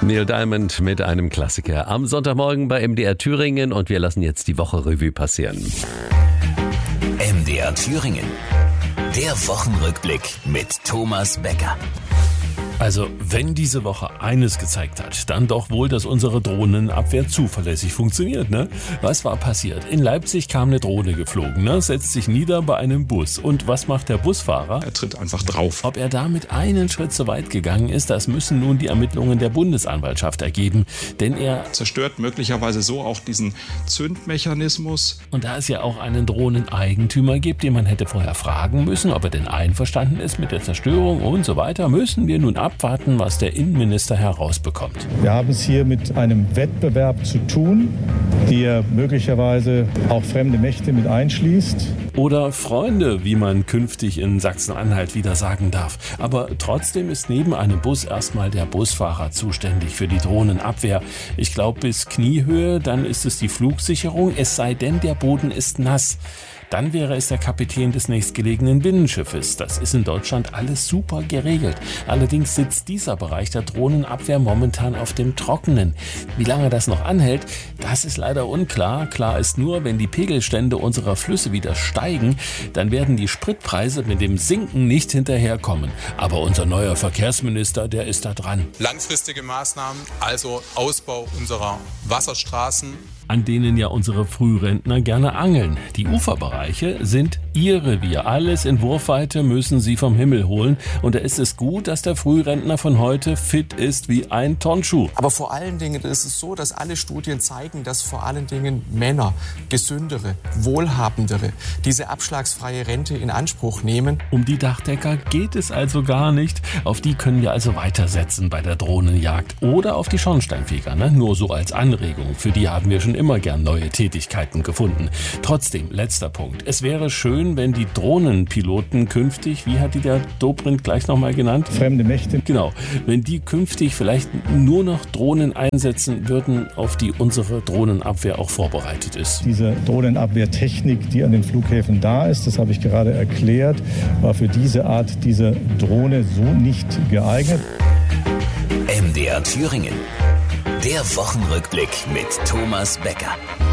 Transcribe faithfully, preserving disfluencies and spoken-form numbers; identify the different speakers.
Speaker 1: Neil Diamond mit einem Klassiker am Sonntagmorgen bei M D R Thüringen und wir lassen jetzt die Woche Revue passieren.
Speaker 2: M D R Thüringen, der Wochenrückblick mit Thomas Becker.
Speaker 3: Also, wenn diese Woche eines gezeigt hat, dann doch wohl, dass unsere Drohnenabwehr zuverlässig funktioniert, ne? Was war passiert? In Leipzig kam eine Drohne geflogen, ne? Setzt sich nieder bei einem Bus. Und was macht der Busfahrer?
Speaker 4: Er tritt einfach drauf.
Speaker 3: Ob er damit einen Schritt zu weit gegangen ist, das müssen nun die Ermittlungen der Bundesanwaltschaft ergeben. Denn er
Speaker 4: zerstört möglicherweise so auch diesen Zündmechanismus.
Speaker 3: Und da es ja auch einen Drohneneigentümer gibt, den man hätte vorher fragen müssen, ob er denn einverstanden ist mit der Zerstörung und so weiter, müssen wir nun abwarten, was der Innenminister herausbekommt.
Speaker 5: Wir haben es hier mit einem Wettbewerb zu tun, der möglicherweise auch fremde Mächte mit einschließt.
Speaker 3: Oder Freunde, wie man künftig in Sachsen-Anhalt wieder sagen darf. Aber trotzdem ist neben einem Bus erstmal der Busfahrer zuständig für die Drohnenabwehr. Ich glaube bis Kniehöhe, dann ist es die Flugsicherung, es sei denn, der Boden ist nass. Dann wäre es der Kapitän des nächstgelegenen Binnenschiffes. Das ist in Deutschland alles super geregelt. Allerdings sitzt dieser Bereich der Drohnenabwehr momentan auf dem Trockenen. Wie lange das noch anhält, das ist leider unklar. Klar ist nur, wenn die Pegelstände unserer Flüsse wieder steigen, dann werden die Spritpreise mit dem Sinken nicht hinterherkommen. Aber unser neuer Verkehrsminister, der ist da dran.
Speaker 6: Langfristige Maßnahmen, also Ausbau unserer Wasserstraßen,
Speaker 3: an denen ja unsere Frührentner gerne angeln. Die Uferbereiche sind ihr Revier. Alles in Wurfweite müssen sie vom Himmel holen. Und da ist es gut, dass der Frührentner von heute fit ist wie ein Turnschuh.
Speaker 7: Aber vor allen Dingen ist es so, dass alle Studien zeigen, dass vor allen Dingen Männer, gesündere, wohlhabendere, diese abschlagsfreie Rente in Anspruch nehmen.
Speaker 3: Um die Dachdecker geht es also gar nicht. Auf die können wir also weitersetzen bei der Drohnenjagd. Oder auf die Schornsteinfeger, ne? Nur so als Anregung. Für die haben wir schon immer gern neue Tätigkeiten gefunden. Trotzdem, letzter Punkt. Es wäre schön, wenn die Drohnenpiloten künftig, wie hat die der Dobrindt gleich nochmal genannt?
Speaker 5: Fremde Mächte.
Speaker 3: Genau. Wenn die künftig vielleicht nur noch Drohnen einsetzen würden, auf die unsere Drohnenabwehr auch vorbereitet ist.
Speaker 5: Diese Drohnenabwehrtechnik, die an den Flughäfen da ist, das habe ich gerade erklärt, war für diese Art dieser Drohne so nicht geeignet.
Speaker 2: M D R Thüringen, der Wochenrückblick mit Thomas Becker.